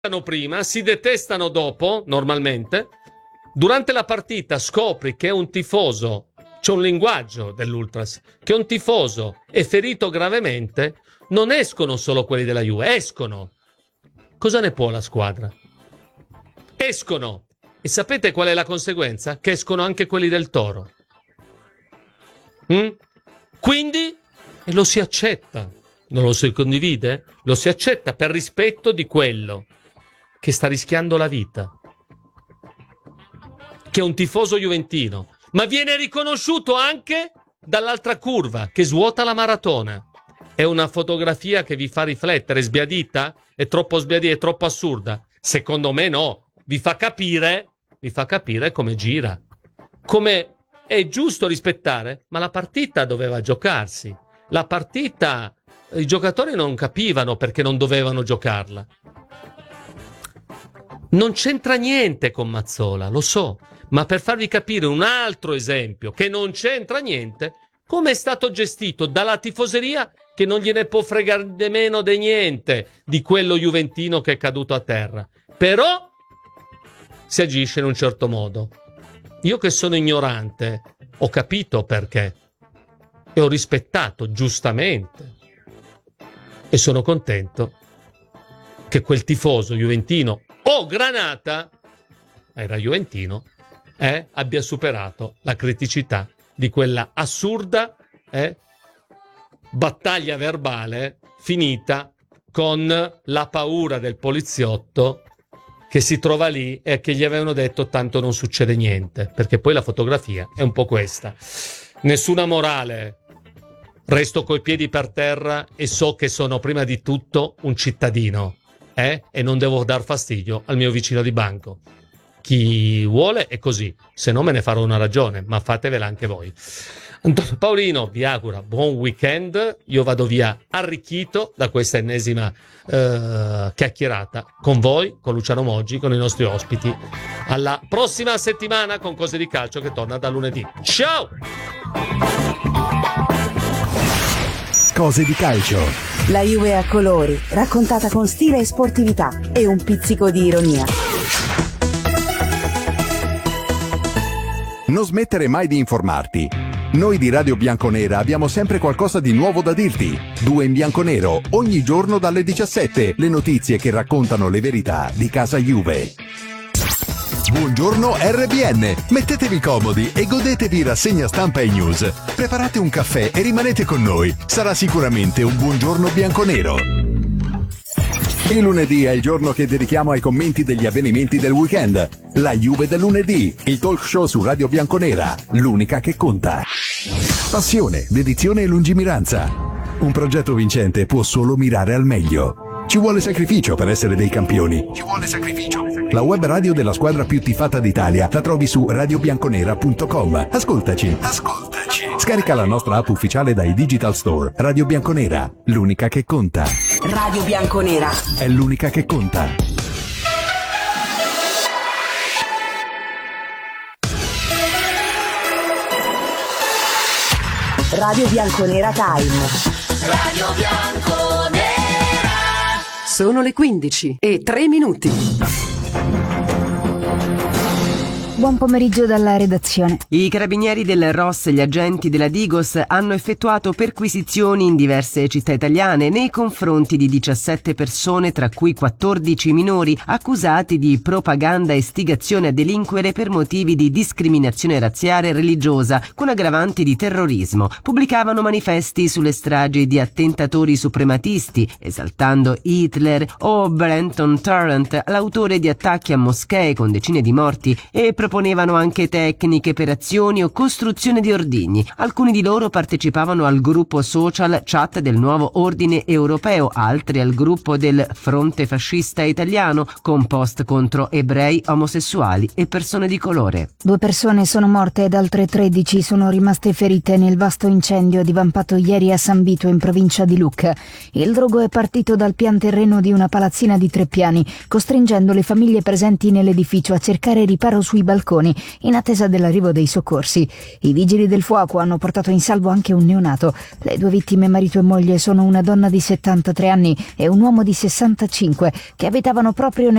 prima, si detestano dopo, normalmente. Durante la partita scopri che un tifoso, c'è un linguaggio dell'Ultras, che un tifoso è ferito gravemente, non escono solo quelli della Juve, escono. Cosa ne può la squadra? Escono. E sapete qual è la conseguenza? Che escono anche quelli del Toro. Quindi lo si accetta. Non lo si condivide? Lo si accetta per rispetto di quello che sta rischiando la vita, che è un tifoso juventino, ma viene riconosciuto anche dall'altra curva che svuota la maratona. È una fotografia che vi fa riflettere. Sbiadita? È troppo sbiadita, è troppo assurda? Secondo me no. Vi fa capire come gira, come è giusto rispettare, ma la partita doveva giocarsi. La partita, i giocatori non capivano perché non dovevano giocarla. Non c'entra niente con Mazzola, lo so, ma per farvi capire un altro esempio che non c'entra niente, come è stato gestito dalla tifoseria che non gliene può fregare nemmeno di niente di quello juventino che è caduto a terra. Però si agisce in un certo modo. Io che sono ignorante ho capito perché e ho rispettato giustamente e sono contento che quel tifoso juventino o Granata, era juventino, abbia superato la criticità di quella assurda battaglia verbale finita con la paura del poliziotto che si trova lì e che gli avevano detto tanto non succede niente, perché poi la fotografia è un po' questa. Nessuna morale, resto coi piedi per terra e so che sono prima di tutto un cittadino, e non devo dar fastidio al mio vicino di banco. Chi vuole è così, se no me ne farò una ragione, ma fatevela anche voi. Antonio Paolino vi augura buon weekend, io vado via arricchito da questa ennesima chiacchierata con voi, con Luciano Moggi, con i nostri ospiti. Alla prossima settimana con Cose di Calcio che torna da lunedì. Ciao! Cose di Calcio. La Juve a colori, raccontata con stile e sportività e un pizzico di ironia. Non smettere mai di informarti. Noi di Radio Bianconera abbiamo sempre qualcosa di nuovo da dirti. 2 in bianconero, ogni giorno dalle 17. Le notizie che raccontano le verità di casa Juve. Buongiorno RBN. Mettetevi comodi e godetevi rassegna stampa e news. Preparate un caffè e rimanete con noi. Sarà sicuramente un buongiorno bianconero. Il lunedì è il giorno che dedichiamo ai commenti degli avvenimenti del weekend. La Juve del lunedì, il talk show su Radio Bianconera, l'unica che conta. Passione, dedizione e lungimiranza. Un progetto vincente può solo mirare al meglio. Ci vuole sacrificio per essere dei campioni. Ci vuole sacrificio. La web radio della squadra più tifata d'Italia la trovi su radiobianconera.com. Ascoltaci. Scarica la nostra app ufficiale dai Digital Store. Radio Bianconera, l'unica che conta. Radio Bianconera è l'unica che conta. Radio Bianconera Time. Radio Bianconera. Sono le 15:03. Buon pomeriggio dalla redazione. I carabinieri del ROS e gli agenti della Digos hanno effettuato perquisizioni in diverse città italiane nei confronti di 17 persone, tra cui 14 minori, accusati di propaganda e istigazione a delinquere per motivi di discriminazione razziale e religiosa, con aggravanti di terrorismo. Pubblicavano manifesti sulle stragi di attentatori suprematisti, esaltando Hitler o Brenton Tarrant, l'autore di attacchi a moschee con decine di morti, e proponevano anche tecniche per azioni o costruzione di ordigni. Alcuni di loro partecipavano al gruppo social Chat del Nuovo Ordine Europeo, altri al gruppo del Fronte Fascista Italiano, con post contro ebrei, omosessuali e persone di colore. 2 persone sono morte ed altre 13 sono rimaste ferite nel vasto incendio divampato ieri a San Vito in provincia di Lucca. Il drogo è partito dal pian terreno di una palazzina di 3 piani, costringendo le famiglie presenti nell'edificio a cercare riparo sui balconi balconi in attesa dell'arrivo dei soccorsi. I vigili del fuoco hanno portato in salvo anche un neonato. Le due vittime, marito e moglie, sono una donna di 73 anni e un uomo di 65 che abitavano proprio